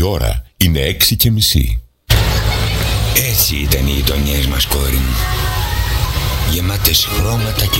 Η ώρα είναι 6:30. Έτσι ήταν οι γειτονιές μας, κόρη μου. Γεμάτες χρώματα και